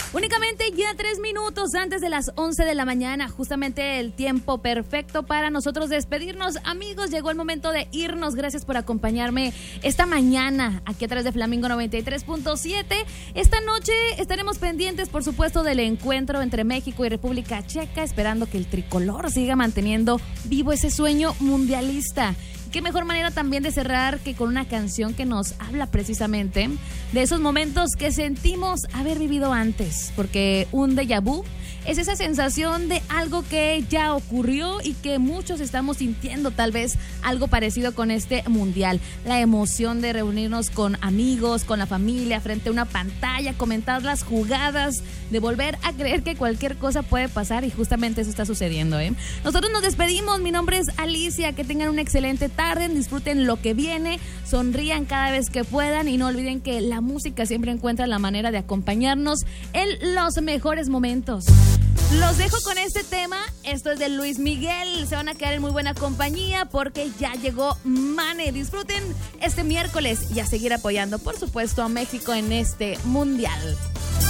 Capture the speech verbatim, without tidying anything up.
Únicamente ya tres minutos antes de las once de la mañana, justamente el tiempo perfecto para nosotros despedirnos. Amigos, llegó el momento de irnos. Gracias por acompañarme esta mañana aquí a través de Flamingo noventa y tres punto siete. Esta noche estaremos pendientes, por supuesto, del encuentro entre México y República Checa, esperando que el tricolor siga manteniendo vivo ese sueño mundialista. Qué mejor manera también de cerrar que con una canción que nos habla precisamente de esos momentos que sentimos haber vivido antes, porque un déjà vu es esa sensación de algo que ya ocurrió y que muchos estamos sintiendo, tal vez algo parecido con este mundial. La emoción de reunirnos con amigos, con la familia, frente a una pantalla, comentar las jugadas, de volver a creer que cualquier cosa puede pasar, y justamente eso está sucediendo, ¿eh? Nosotros nos despedimos. Mi nombre es Alicia. Que tengan una excelente tarde, disfruten lo que viene, sonrían cada vez que puedan y no olviden que la música siempre encuentra la manera de acompañarnos en los mejores momentos. Los dejo con este tema. Esto es de Luis Miguel. Se van a quedar en muy buena compañía porque ya llegó Mane. Disfruten este miércoles y a seguir apoyando, por supuesto, a México en este mundial.